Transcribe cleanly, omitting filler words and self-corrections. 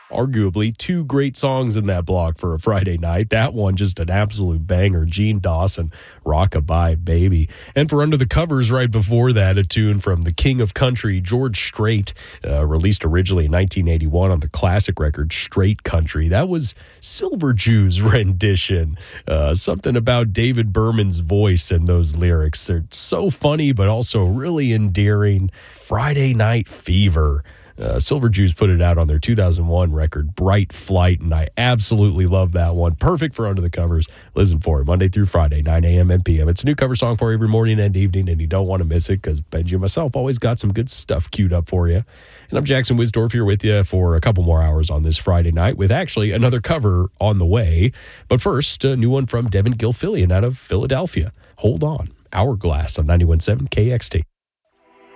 arguably two great songs in that block for a Friday night. That one just an absolute banger. Gene Dawson, Rockabye Baby. And for Under the Covers right before that, a tune from the King of Country, George Strait, released originally in 1981 on the classic record Straight Country. That was Silver Jew's rendition. Something about David Berman's voice and those lyrics. They're so funny, but also really endearing. Friday Night Fever. Silver Jews put it out on their 2001 record, Bright Flight, and I absolutely love that one. Perfect for Under the Covers. Listen for it Monday through Friday, 9 a.m. and p.m. It's a new cover song for every morning and evening, and you don't want to miss it because Benji and myself always got some good stuff queued up for you. And I'm Jackson Wisdorf here with you for a couple more hours on this Friday night with actually another cover on the way. But first, a new one from Devin Gilfillian out of Philadelphia. Hold on. Hourglass on 91.7 KXT.